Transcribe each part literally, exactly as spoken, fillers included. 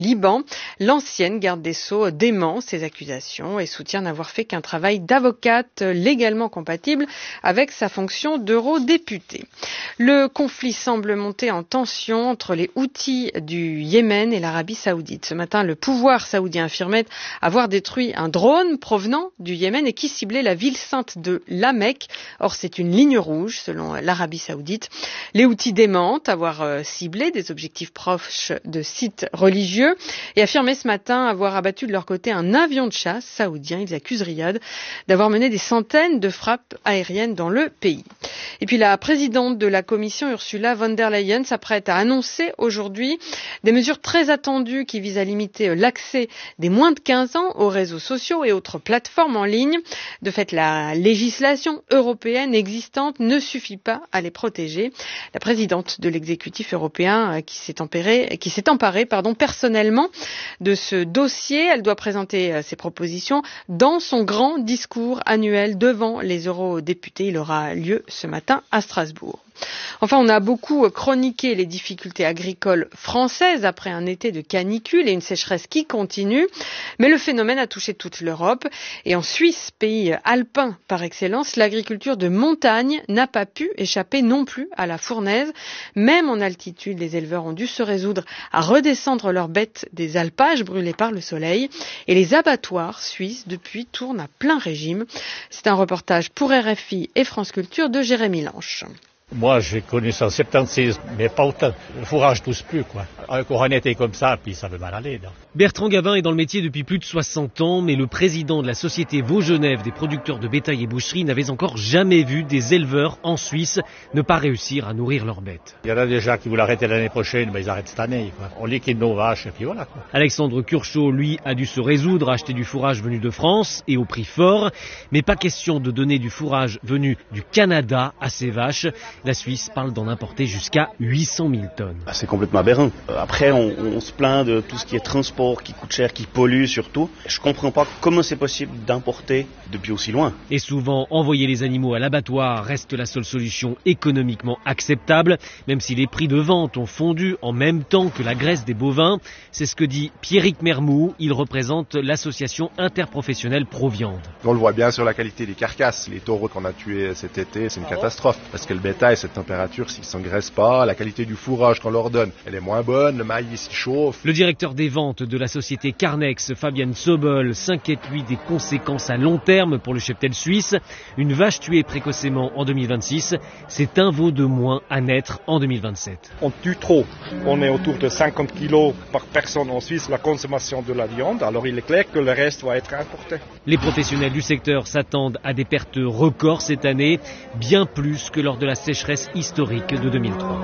Liban. L'ancienne garde des Sceaux dément ces accusations et soutient n'avoir fait qu'un travail d'avocate légalement compatible avec sa fonction d'eurodéputée. Le conflit semble monter en tension entre les Houthis du Yémen et l'Arabie saoudite. Ce matin, le pouvoir saoudien affirmait avoir détruit un drone provenant du Yémen et qui ciblait la ville sainte de La Mecque. Or, c'est une ligne rouge selon l'Arabie saoudite. Les Houthis démentent avoir ciblé des objectifs proches de sites religieux et affirmaient ce matin avoir abattu de leur côté un avion de chasse saoudien. Ils accusent Riyad d'avoir mené des centaines de frappes aériennes dans le pays. Et puis la présidente de la Commission, Ursula von der Leyen, s'apprête à annoncer aujourd'hui des mesures très attendues qui visent à limiter l'accès des moins de quinze ans aux réseaux sociaux et autres plateformes en ligne. De fait, la législation européenne existante ne suffit pas à les protéger. La présidente de l'exécutif européen qui s'est emparée, qui s'est emparée, pardon, personnellement de ce dossier. Elle doit présenter ses propositions dans son grand discours annuel devant les eurodéputés. Il aura lieu ce matin à Strasbourg. Enfin, on a beaucoup chroniqué les difficultés agricoles françaises après un été de canicule et une sécheresse qui continue. Mais le phénomène a touché toute l'Europe. Et en Suisse, pays alpin par excellence, l'agriculture de montagne n'a pas pu échapper non plus à la fournaise. Même en altitude, les éleveurs ont dû se résoudre à redescendre leurs bêtes des alpages brûlées par le soleil. Et les abattoirs suisses, depuis, tournent à plein régime. C'est un reportage pour R F I et France Culture de Jérémy Lanche. Moi, j'ai connu ça en soixante-seize, mais pas autant. Le fourrage tousse plus, quoi. Encore un été comme ça, puis ça veut mal aller, là. Bertrand Gavin est dans le métier depuis plus de soixante ans, mais le président de la société Vaux-Genève des producteurs de bétail et boucherie n'avait encore jamais vu des éleveurs en Suisse ne pas réussir à nourrir leurs bêtes. Il y en a déjà qui voulaient arrêter l'année prochaine, mais ils arrêtent cette année, quoi. On liquide nos vaches, et puis voilà, quoi. Alexandre Curchot, lui, a dû se résoudre à acheter du fourrage venu de France et au prix fort, mais pas question de donner du fourrage venu du Canada à ses vaches. La Suisse parle d'en importer jusqu'à huit cent mille tonnes. Ah, c'est complètement aberrant. Après, on, on se plaint de tout ce qui est transport, qui coûte cher, qui pollue surtout. Je comprends pas comment c'est possible d'importer depuis aussi loin. Et souvent, envoyer les animaux à l'abattoir reste la seule solution économiquement acceptable, même si les prix de vente ont fondu en même temps que la graisse des bovins. C'est ce que dit Pierrick Mermou. Il représente l'association interprofessionnelle Proviande. On le voit bien sur la qualité des carcasses. Les taureaux qu'on a tués cet été, c'est une catastrophe. Parce que le bétail, cette température, s'ils ne s'engraissent pas, la qualité du fourrage qu'on leur donne, elle est moins bonne, le maïs il chauffe. Le directeur des ventes de la société Carnex, Fabian Sobol, s'inquiète lui des conséquences à long terme pour le cheptel suisse. Une vache tuée précocement en deux mille vingt-six, c'est un veau de moins à naître en deux mille vingt-sept. On tue trop. On est autour de cinquante kilos par personne en Suisse, la consommation de la viande. Alors il est clair que le reste va être importé. Les professionnels du secteur s'attendent à des pertes records cette année, bien plus que lors de la sécheresse historique de deux mille trois.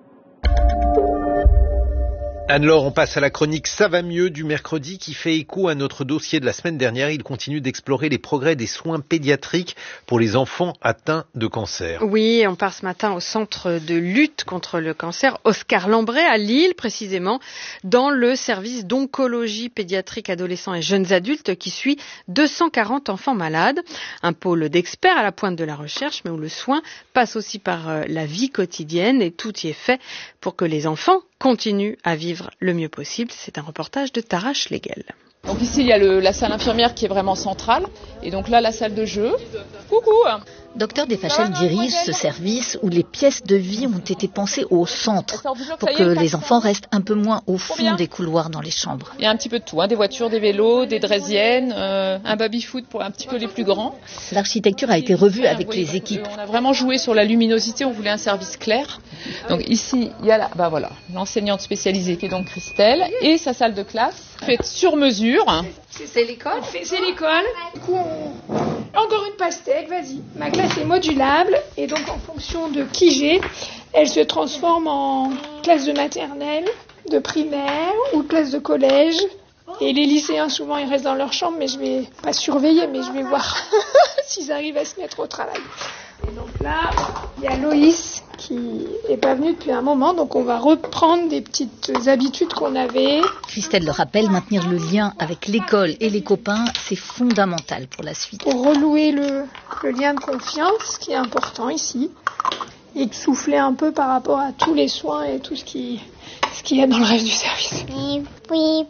Anne-Laure, on passe à la chronique Ça va mieux du mercredi qui fait écho à notre dossier de la semaine dernière. Il continue d'explorer les progrès des soins pédiatriques pour les enfants atteints de cancer. Oui, on part ce matin au centre de lutte contre le cancer Oscar Lambret à Lille, précisément dans le service d'oncologie pédiatrique adolescents et jeunes adultes qui suit deux cent quarante enfants malades. Un pôle d'experts à la pointe de la recherche, mais où le soin passe aussi par la vie quotidienne et tout y est fait pour que les enfants continuent à vivre le mieux possible. C'est un reportage de Tara Schlegel. Donc ici, il y a le, la salle infirmière qui est vraiment centrale. Et donc là, la salle de jeu. Coucou. Docteur Desfachel dirige ce service où les pièces de vie ont été pensées au centre pour que les enfants restent un peu moins au fond des couloirs dans les chambres. Il y a un petit peu de tout, hein, des voitures, des vélos, des draisiennes, euh, un baby-foot pour un petit peu les plus grands. L'architecture a été revue avec les équipes. On a vraiment joué sur la luminosité, on voulait un service clair. Donc ici, il y a la, bah voilà, l'enseignante spécialisée qui est donc Christelle et sa salle de classe faite sur mesure. C'est l'école C'est l'école. Du coup, on... encore une pastèque, vas-y. Ma classe est modulable et donc en fonction de qui j'ai, elle se transforme en classe de maternelle, de primaire ou de classe de collège. Et les lycéens, souvent, ils restent dans leur chambre, mais je vais pas surveiller, mais je vais voir s'ils arrivent à se mettre au travail. Et donc là, il y a Loïs qui est pas venu depuis un moment, donc on va reprendre des petites habitudes qu'on avait. Christelle le rappelle, maintenir le lien avec l'école et les copains, c'est fondamental pour la suite. Pour relouer le, le lien de confiance, qui est important ici, et souffler un peu par rapport à tous les soins et tout ce qui, ce qu'il y a dans le reste du service. Oui.